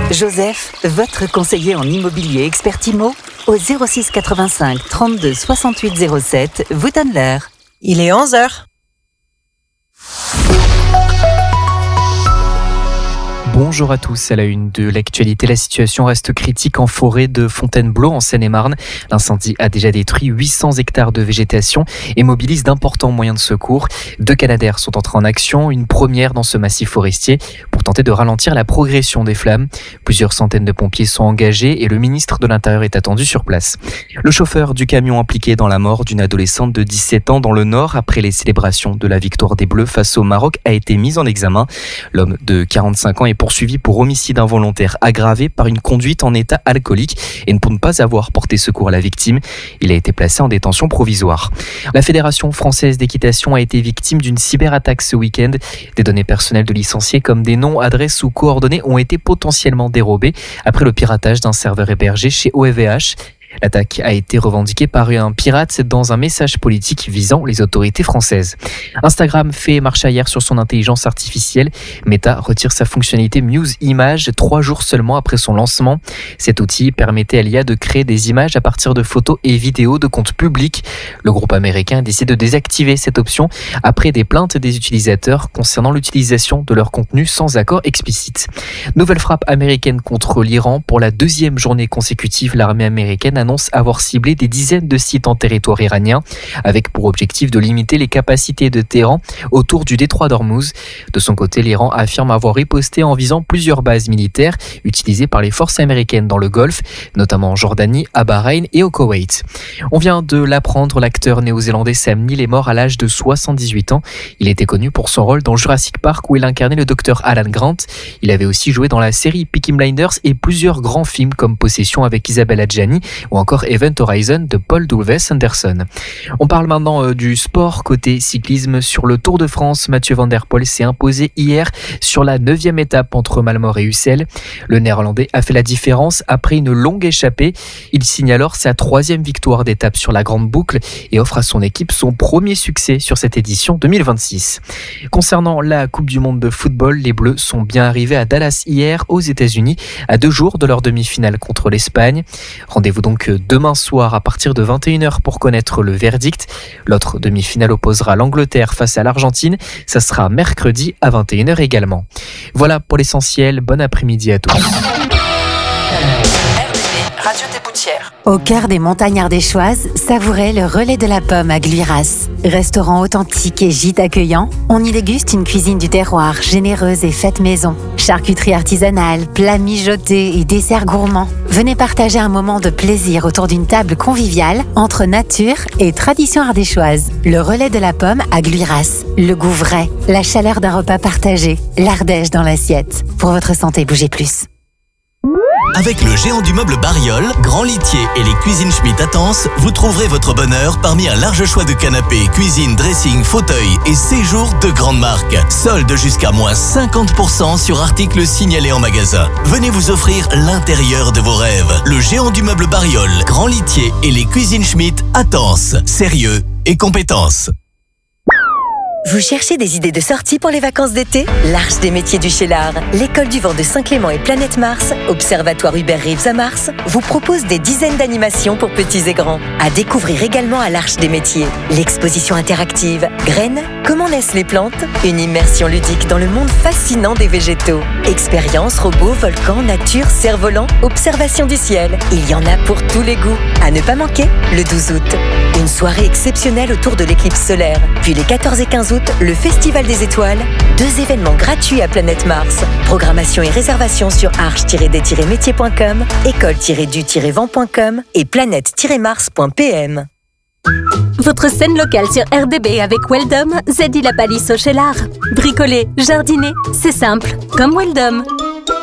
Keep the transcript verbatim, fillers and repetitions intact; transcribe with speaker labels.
Speaker 1: Joseph, votre conseiller en immobilier expert IMO, au zéro six quatre-vingt-cinq trente-deux soixante-huit zéro sept, vous donne l'heure.
Speaker 2: Il est onze heures.
Speaker 3: Bonjour à tous. À la une de l'actualité, la situation reste critique en forêt de Fontainebleau en Seine-et-Marne. L'incendie a déjà détruit huit cents hectares de végétation et mobilise d'importants moyens de secours. Deux Canadair sont entrés en action, une première dans ce massif forestier pour tenter de ralentir la progression des flammes. Plusieurs centaines de pompiers sont engagés et le ministre de l'Intérieur est attendu sur place. Le chauffeur du camion impliqué dans la mort d'une adolescente de dix-sept ans dans le Nord après les célébrations de la victoire des Bleus face au Maroc a été mis en examen. L'homme de quarante-cinq ans est poursuivi pour homicide involontaire aggravé par une conduite en état alcoolique et pour ne pas avoir porté secours à la victime. Il a été placé en détention provisoire. La Fédération française d'équitation a été victime d'une cyberattaque ce week-end. Des données personnelles de licenciés comme des noms, adresses ou coordonnées ont été potentiellement dérobées après le piratage d'un serveur hébergé chez O V H. L'attaque a été revendiquée par un pirate dans un message politique visant les autorités françaises. Instagram fait marche arrière sur son intelligence artificielle. Meta retire sa fonctionnalité Muse Images trois jours seulement après son lancement. Cet outil permettait à l'I A de créer des images à partir de photos et vidéos de comptes publics. Le groupe américain décide de désactiver cette option après des plaintes des utilisateurs concernant l'utilisation de leur contenu sans accord explicite. Nouvelle frappe américaine contre l'Iran. Pour la deuxième journée consécutive, l'armée américaine annonce avoir ciblé des dizaines de sites en territoire iranien, avec pour objectif de limiter les capacités de Téhéran autour du détroit d'Ormuz. De son côté, l'Iran affirme avoir riposté en visant plusieurs bases militaires utilisées par les forces américaines dans le Golfe, notamment en Jordanie, à Bahreïn et au Koweït. On vient de l'apprendre, l'acteur néo-zélandais Sam Neill est mort à l'âge de soixante-dix-huit ans. Il était connu pour son rôle dans Jurassic Park où il incarnait le docteur Alan Grant. Il avait aussi joué dans la série Peaky Blinders et plusieurs grands films comme Possession avec Isabelle Adjani ou encore Event Horizon de Paul W S Anderson. On parle maintenant euh, du sport côté cyclisme. Sur le Tour de France, Mathieu Van Der Poel s'est imposé hier sur la neuvième étape entre Malmort et Ussel. Le Néerlandais a fait la différence après une longue échappée. Il signe alors sa troisième victoire d'étape sur la Grande Boucle et offre à son équipe son premier succès sur cette édition deux mille vingt-six. Concernant la Coupe du Monde de football, les Bleus sont bien arrivés à Dallas hier aux États-Unis à deux jours de leur demi-finale contre l'Espagne. Rendez-vous donc demain soir à partir de vingt et une heures pour connaître le verdict. L'autre demi-finale opposera l'Angleterre face à l'Argentine. Ça sera mercredi à vingt et une heures également. Voilà pour l'essentiel. Bon après-midi à tous.
Speaker 2: Radio des Boutières.
Speaker 4: Au cœur des montagnes ardéchoises, savourez le relais de la pomme à Gluiras. Restaurant authentique et gîte accueillant, on y déguste une cuisine du terroir généreuse et faite maison. Charcuterie artisanale, plats mijotés et desserts gourmands. Venez partager un moment de plaisir autour d'une table conviviale entre nature et tradition ardéchoise. Le relais de la pomme à Gluiras. Le goût vrai, la chaleur d'un repas partagé, l'Ardèche dans l'assiette. Pour votre santé, bougez plus.
Speaker 5: Avec le géant du meuble Bariol, Grand Litier et les cuisines Schmitt à Tence, vous trouverez votre bonheur parmi un large choix de canapés, cuisine, dressing, fauteuils et séjours de grandes marques. Solde jusqu'à moins cinquante pour cent sur articles signalés en magasin. Venez vous offrir l'intérieur de vos rêves. Le géant du meuble Bariol, Grand Litier et les cuisines Schmitt à Tence. Sérieux et compétence.
Speaker 6: Vous cherchez des idées de sortie pour les vacances d'été? L'Arche des métiers du Cheylard, l'école du vent de Saint-Clément et Planète Mars, Observatoire Hubert Reeves à Mars, vous propose des dizaines d'animations pour petits et grands. À découvrir également à l'Arche des métiers. L'exposition interactive Graines, comment naissent les plantes? Une immersion ludique dans le monde fascinant des végétaux. Expériences, robots, volcans, nature, cerfs-volants, observation du ciel. Il y en a pour tous les goûts. À ne pas manquer, le douze août. Une soirée exceptionnelle autour de l'éclipse solaire. Puis les quatorze et quinze août, le Festival des Étoiles. Deux événements gratuits à Planète Mars. Programmation et réservation sur arche tiret des tiret métiers point com, école tiret du tiret vent point com et planète tiret mars point p m.
Speaker 7: Votre scène locale sur R D B avec Weldom, Zeddy la palisse au Cheylard. Bricoler, jardiner, c'est simple, comme Weldom.